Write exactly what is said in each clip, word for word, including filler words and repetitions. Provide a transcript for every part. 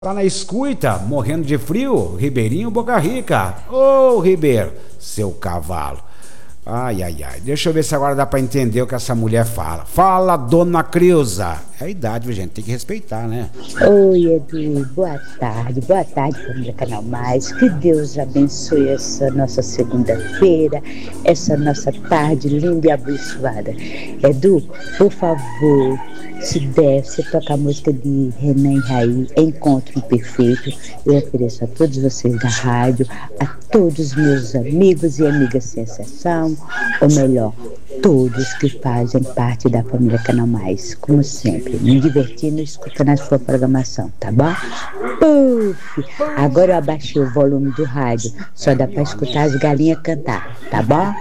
Lá na escuta, morrendo de frio, Ribeirinho Boca Rica. Ô, Ribeiro, seu cavalo. Ai, ai, ai. Deixa eu ver se agora dá pra entender o que essa mulher fala. Fala, dona Creuza. É a idade, viu, gente? Tem que respeitar, né? Oi, Edu. Boa tarde. Boa tarde, família Canal Mais. Que Deus abençoe essa nossa segunda-feira, essa nossa tarde linda e abençoada. Edu, por favor, se der, você toca a música de Renan e Raí, Encontro Perfeito. Eu ofereço a todos vocês da rádio, a todos os meus amigos e amigas Sensação, ou melhor, todos que fazem parte da família Canal Mais, como sempre, me divertindo escutando a sua programação, tá bom? Puf! Agora eu abaixei o volume do rádio, só dá pra escutar as galinhas cantar, tá bom?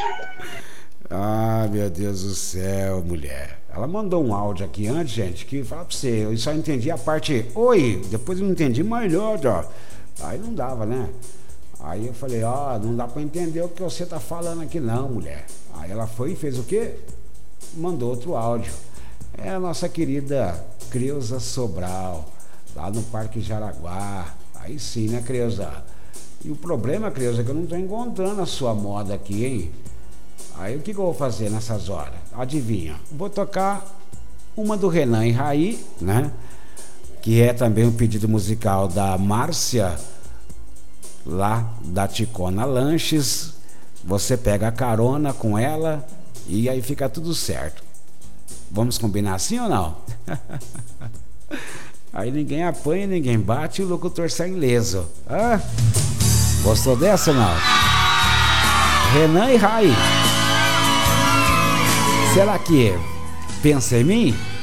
Ah, meu Deus do céu, mulher. Ela mandou um áudio aqui antes, gente, que fala pra você, eu só entendi a parte oi, depois eu não entendi melhor, ó. Aí não dava, né? Aí eu falei, ó, oh, não dá pra entender o que você tá falando aqui não, mulher. Aí ela foi e fez o quê? Mandou outro áudio. É a nossa querida Creuza Sobral, lá no Parque Jaraguá. Aí sim, né, Creuza? E o problema, Creuza, é que eu não tô encontrando a sua moda aqui, hein? Aí o que, que eu vou fazer nessas horas? Adivinha? Vou tocar uma do Renan e Raí, né? Que é também um pedido musical da Márcia, lá da Ticona Lanches. Você pega a carona com ela e aí fica tudo certo. Vamos combinar assim ou não? Aí ninguém apanha, ninguém bate e o locutor sai ileso. Ah, gostou dessa ou não? Renan e Raí. Será que pensa em mim?